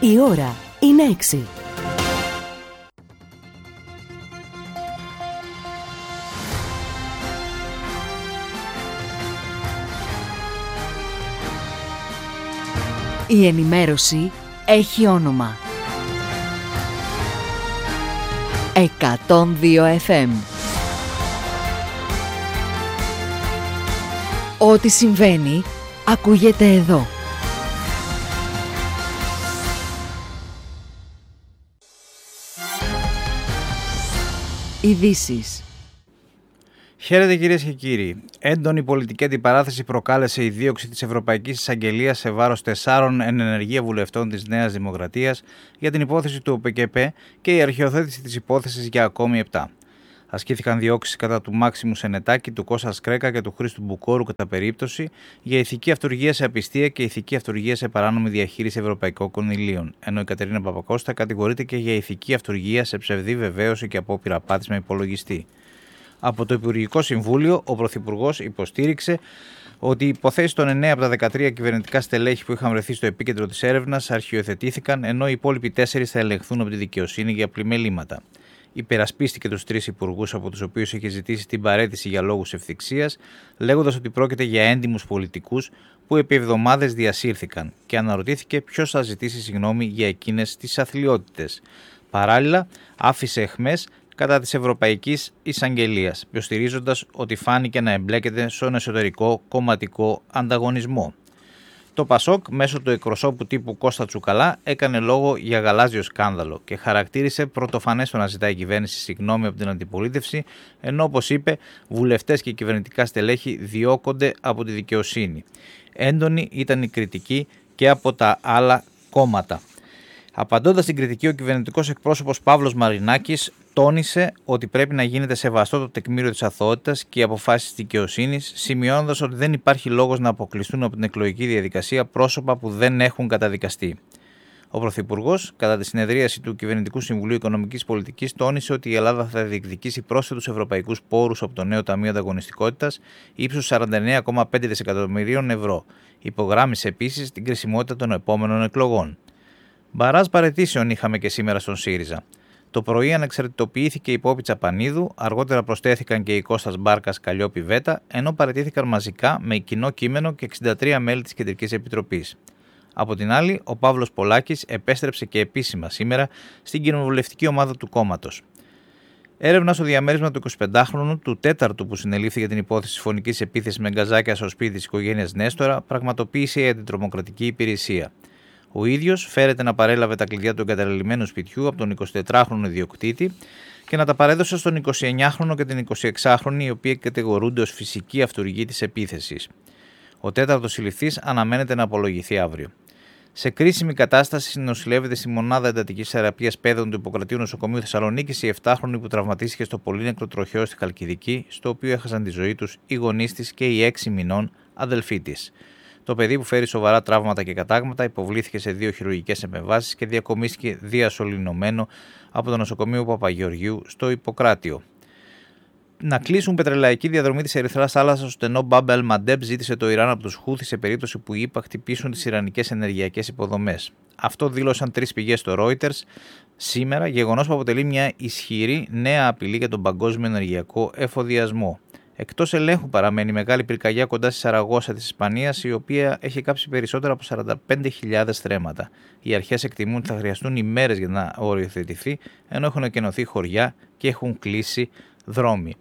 Η ώρα είναι 6. Η ενημέρωση έχει όνομα. 102 FM. Ό,τι συμβαίνει, ακούγεται εδώ. Ειδήσεις. Χαίρετε κυρίες και κύριοι. Έντονη πολιτική αντιπαράθεση προκάλεσε η δίωξη της Ευρωπαϊκής Εισαγγελίας σε βάρος 4 εν ενεργεία βουλευτών της Νέας Δημοκρατίας για την υπόθεση του ΟΠΚΠ και η αρχαιοθέτηση της υπόθεσης για ακόμη 7. Ασκήθηκαν διώξεις κατά του Μάξιμου Σενετάκη, του Κώστα Σκρέκα και του Χρήστου Μπουκόρου κατά περίπτωση για ηθική αυτουργία σε απιστία και ηθική αυτουργία σε παράνομη διαχείριση ευρωπαϊκών κονδυλίων, ενώ η Κατερίνα Παπακώστα κατηγορείται και για ηθική αυτουργία σε ψευδή βεβαίωση και απόπειρα απάτης με υπολογιστή. Από το Υπουργικό Συμβούλιο, ο Πρωθυπουργός υποστήριξε ότι οι υποθέσεις των 9 από τα 13 κυβερνητικά στελέχη που είχαν βρεθεί στο επίκεντρο της έρευνας αρχιοθετήθηκαν, ενώ οι υπόλοιποι 4 θα ελεγχθούν από τη δικαιοσύνη για πλημελήματα. Υπερασπίστηκε τους 3 υπουργούς από τους οποίους είχε ζητήσει την παραίτηση για λόγους ευθυξίας, λέγοντας ότι πρόκειται για έντιμους πολιτικούς που επί εβδομάδες διασύρθηκαν και αναρωτήθηκε ποιος θα ζητήσει συγγνώμη για εκείνες τις αθλιότητες. Παράλληλα, άφησε εχμές κατά της Ευρωπαϊκής Εισαγγελίας, υποστηρίζοντας ότι φάνηκε να εμπλέκεται στον εσωτερικό κομματικό ανταγωνισμό. Το ΠΑΣΟΚ, μέσω του εκπροσώπου τύπου Κώστα Τσουκαλά, έκανε λόγο για γαλάζιο σκάνδαλο και χαρακτήρισε πρωτοφανές το να ζητάει η κυβέρνηση συγγνώμη από την αντιπολίτευση, ενώ, όπως είπε, βουλευτές και κυβερνητικά στελέχη διώκονται από τη δικαιοσύνη. Έντονη ήταν η κριτική και από τα άλλα κόμματα. Απαντώντας στην κριτική, ο κυβερνητικός εκπρόσωπος Παύλος Μαρινάκης τόνισε ότι πρέπει να γίνεται σεβαστό το τεκμήριο της αθωότητας και οι αποφάσεις της δικαιοσύνης, σημειώνοντας ότι δεν υπάρχει λόγος να αποκλειστούν από την εκλογική διαδικασία πρόσωπα που δεν έχουν καταδικαστεί. Ο Πρωθυπουργός, κατά τη συνεδρίαση του Κυβερνητικού Συμβουλίου Οικονομικής Πολιτικής, τόνισε ότι η Ελλάδα θα διεκδικήσει πρόσθετους ευρωπαϊκούς πόρους από το νέο Ταμείο Ανταγωνιστικότητας ύψους 49,5 δισεκατομμυρίων ευρώ. Υπογράμμισε επίσης την κρισιμότητα των επόμενων εκλογών. Μπαράζ παραιτήσεων είχαμε και σήμερα στον ΣΥΡΙΖΑ. Το πρωί ανεξαρτητοποιήθηκε η Πόπη Τσαπανίδου, αργότερα προσθέθηκαν και οι Κώστας Μπάρκας Καλλιόπη Βέτα, ενώ παραιτήθηκαν μαζικά με κοινό κείμενο και 63 μέλη της Κεντρικής Επιτροπής. Από την άλλη, ο Παύλος Πολάκης επέστρεψε και επίσημα σήμερα στην κοινοβουλευτική ομάδα του κόμματος. Έρευνα στο διαμέρισμα του 25χρονου, του 4ου που συνελήφθη για την υπόθεση φωνικής επίθεσης με γκαζάκια στο σπίτι της οικογένειας Νέστορα, πραγματοποίησε η αντιτρομοκρατική υπηρεσία. Ο ίδιος φέρεται να παρέλαβε τα κλειδιά του εγκαταλελειμμένου σπιτιού από τον 24χρονο ιδιοκτήτη και να τα παρέδωσε στον 29χρονο και την 26χρονη, οι οποίοι κατηγορούνται ως φυσική αυτουργή της επίθεσης. Ο 4ος συλληφθής αναμένεται να απολογηθεί αύριο. Σε κρίσιμη κατάσταση νοσηλεύεται στη μονάδα εντατικής θεραπείας παιδών του Ιπποκρατείου Νοσοκομείου Θεσσαλονίκης η 7χρονη που τραυματίστηκε στο πολύνεκρο τροχαίο στη Χαλκιδική, στο οποίο έχασαν τη ζωή τους οι γονείς της και η 6 μηνών αδελφή της. Το παιδί, που φέρει σοβαρά τραύματα και κατάγματα, υποβλήθηκε σε 2 χειρουργικές επεμβάσεις και διακομίστηκε διασωληνωμένο από το νοσοκομείο Παπαγεωργίου στο Ιπποκράτιο. Να κλείσουν πετρελαϊκή διαδρομή της Ερυθράς Θάλασσας στο στενό Μπαμπ ελ Μαντέμπ ζήτησε το Ιράν από τους Χούθι σε περίπτωση που οι ΗΠΑ χτυπήσουν τις ιρανικές ενεργειακές υποδομές. Αυτό δήλωσαν 3 πηγές στο Reuters σήμερα, γεγονός που αποτελεί μια ισχυρή νέα απειλή για τον παγκόσμιο ενεργειακό εφοδιασμό. Εκτός ελέγχου παραμένει η μεγάλη πυρκαγιά κοντά στη Σαραγώσα της Ισπανίας, η οποία έχει κάψει περισσότερα από 45.000 στρέμματα. Οι αρχές εκτιμούν ότι θα χρειαστούν ημέρες για να οριοθετηθεί, ενώ έχουν εκενωθεί χωριά και έχουν κλείσει δρόμοι.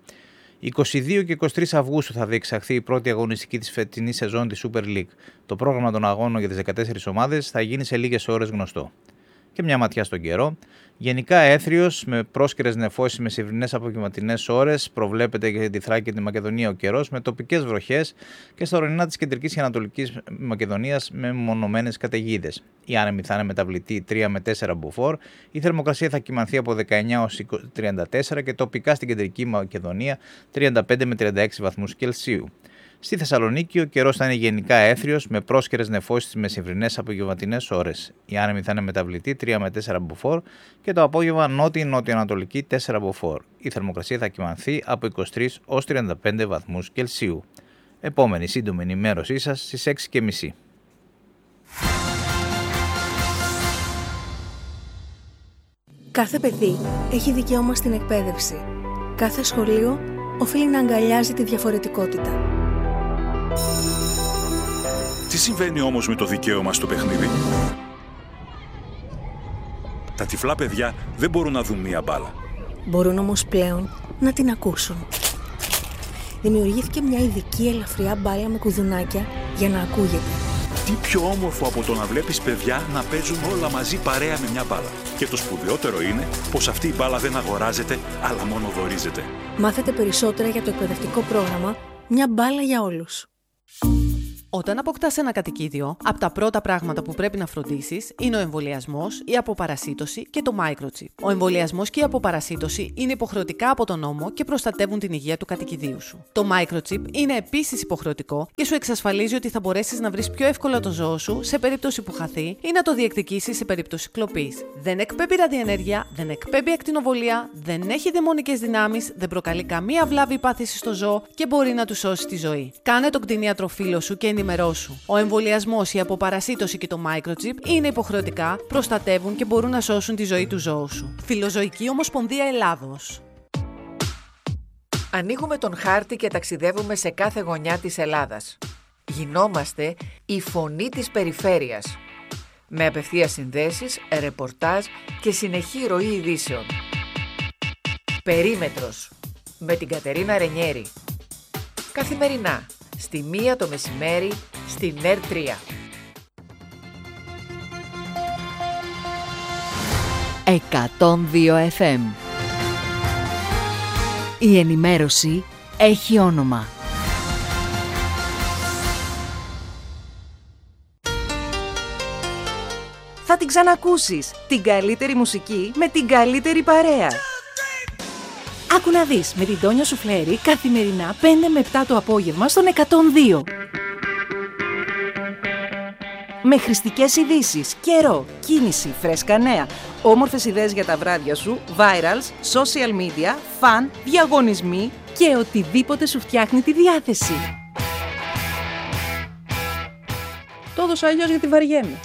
22 και 23 Αυγούστου θα διεξαχθεί η πρώτη αγωνιστική της φετινής σεζόν της Super League. Το πρόγραμμα των αγώνων για τις 14 ομάδες θα γίνει σε λίγες ώρες γνωστό. Και μια ματιά στον καιρό. Γενικά έθριος με πρόσκαιρες νεφώσεις με μεσημβρινές απογευματινές ώρες. Προβλέπεται για τη Θράκη και τη Μακεδονία ο καιρός με τοπικές βροχές και στα ορεινά της κεντρικής και ανατολικής Μακεδονίας με μονομένες καταιγίδες. Η άνεμη θα είναι μεταβλητή 3 με 4 μποφόρ. Η θερμοκρασία θα κυμανθεί από 19 ως 34 και τοπικά στην κεντρική Μακεδονία 35 με 36 βαθμούς Κελσίου. Στη Θεσσαλονίκη ο καιρός θα είναι γενικά έθριος με πρόσκαιρες νεφώσεις στις μεσημβρινές απογευματινές ώρες. Η άνεμη θα είναι μεταβλητή 3 με 4 μποφόρ και το απόγευμα νότιο-νοτιοανατολική 4 μποφόρ. Η θερμοκρασία θα κυμανθεί από 23 ως 35 βαθμούς Κελσίου. Επόμενη σύντομη ενημέρωσή σας στις 6:30. Κάθε παιδί έχει δικαίωμα στην εκπαίδευση. Κάθε σχολείο οφείλει να αγκαλιάζει τη διαφορετικότητα. Τι συμβαίνει όμως με το δικαίωμα στο παιχνίδι? Τα τυφλά παιδιά δεν μπορούν να δουν μία μπάλα. Μπορούν όμως πλέον να την ακούσουν. Δημιουργήθηκε μια ειδική ελαφριά μπάλα με κουδουνάκια για να ακούγεται. Τι πιο όμορφο από το να βλέπεις παιδιά να παίζουν όλα μαζί παρέα με μια μπάλα. Και το σπουδαιότερο είναι πως αυτή η μπάλα δεν αγοράζεται, αλλά μόνο δωρίζεται. Μάθετε περισσότερα για το εκπαιδευτικό πρόγραμμα «Μια μπάλα για όλους». Όταν αποκτάς ένα κατοικίδιο, από τα πρώτα πράγματα που πρέπει να φροντίσεις είναι ο εμβολιασμός, η αποπαρασίτωση και το microchip. Ο εμβολιασμός και η αποπαρασίτωση είναι υποχρεωτικά από τον νόμο και προστατεύουν την υγεία του κατοικιδίου σου. Το microchip είναι επίσης υποχρεωτικό και σου εξασφαλίζει ότι θα μπορέσεις να βρεις πιο εύκολα το ζώο σου σε περίπτωση που χαθεί ή να το διεκδικήσεις σε περίπτωση κλοπής. Δεν εκπέμπει ραδιενέργεια, δεν εκπέμπει ακτινοβολία, δεν έχει δαιμονικές δυνάμεις, δεν προκαλεί καμία βλάβη ή πάθηση στο ζώο και μπορεί να του σώσει τη ζωή. Κάνε τον κτηνίατρο φίλο σου και ενημερώσου. Ο εμβολιασμός, η αποπαρασίτωση και το microchip είναι υποχρεωτικά, προστατεύουν και μπορούν να σώσουν τη ζωή του ζώου σου. Φιλοζωική Ομοσπονδία Ελλάδος. Ανοίγουμε τον χάρτη και ταξιδεύουμε σε κάθε γωνιά της Ελλάδας. Γινόμαστε η φωνή της περιφέρειας. Με απευθείας συνδέσεις, ρεπορτάζ και συνεχή ροή ειδήσεων. Περίμετρος. Με την Κατερίνα Ρενιέρη. Καθημερινά. Στη 1 το μεσημέρι, στην ΕΡ3. 102 FM. Η ενημέρωση έχει όνομα. Θα την ξανακούσεις. Την καλύτερη μουσική με την καλύτερη παρέα. Άκου να δεις με την Τόνια Σουφλέρη καθημερινά 5 με 7 το απόγευμα στον 102. Με χρηστικές ειδήσεις, καιρό, κίνηση, φρέσκα νέα, όμορφες ιδέες για τα βράδια σου, virals, social media, φαν, διαγωνισμοί και οτιδήποτε σου φτιάχνει τη διάθεση. Το έδωσα αλλιώς γιατί βαριέμαι.